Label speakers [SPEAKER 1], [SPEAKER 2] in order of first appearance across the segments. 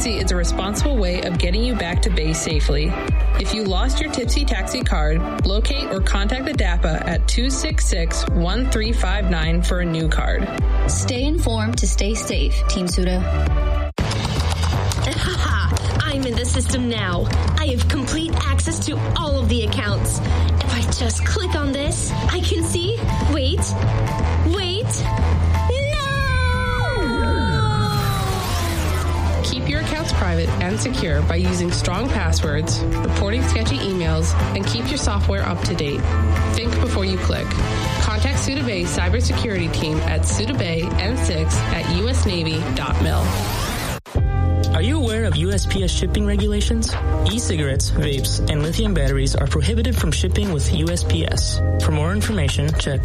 [SPEAKER 1] Taxi is a responsible way of getting you back to base safely. If you lost your Tipsy Taxi card, locate or contact the DAPA at 266-1359 for a new card.
[SPEAKER 2] Stay informed to stay safe, Team Suda.
[SPEAKER 3] I'm in the system now. I have complete access to all of the accounts. If I just click on this, I can see... Wait.
[SPEAKER 1] Keep your accounts private and secure by using strong passwords, reporting sketchy emails, and keep your software up to date. Think before you click. Contact Suda Bay cybersecurity team at sudabayn6@usnavy.mil.
[SPEAKER 4] Are you aware of USPS shipping regulations? E-cigarettes, vapes, and lithium batteries are prohibited from shipping with USPS. For more information, check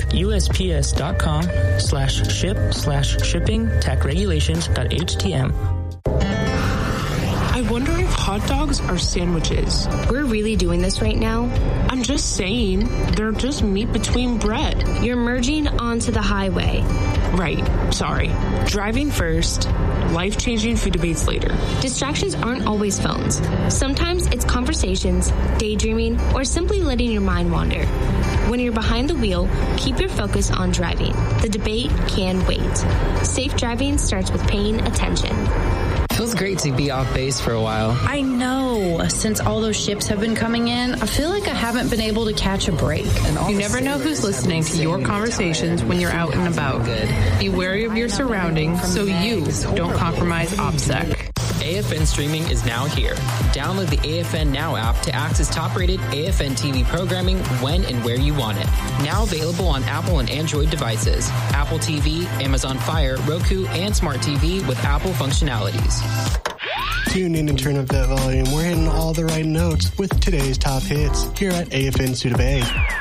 [SPEAKER 4] usps.com/ship/shipping-regulations.htm.
[SPEAKER 5] I wonder if hot dogs are sandwiches.
[SPEAKER 3] We're really doing this right now?
[SPEAKER 5] I'm just saying, they're just meat between bread.
[SPEAKER 3] You're merging onto the highway.
[SPEAKER 5] Right, sorry. Driving first, life-changing food debates later.
[SPEAKER 3] Distractions aren't always phones. Sometimes it's conversations, daydreaming, or simply letting your mind wander. When you're behind the wheel, keep your focus on driving. The debate can wait. Safe driving starts with paying attention.
[SPEAKER 6] Feels great to be off base for a while.
[SPEAKER 7] I know. Since all those ships have been coming in, I feel like I haven't been able to catch a break.
[SPEAKER 1] You never know who's listening to your conversations when you're out and about. Be wary of your surroundings so you don't compromise OPSEC.
[SPEAKER 6] AFN streaming is now here. Download the AFN Now app to access top-rated AFN TV programming when and where you want it. Now available on Apple and Android devices, Apple TV, Amazon Fire, Roku, and Smart TV with Apple functionalities.
[SPEAKER 8] Tune in and turn up that volume. We're hitting all the right notes with today's top hits here at AFN Suda Bay.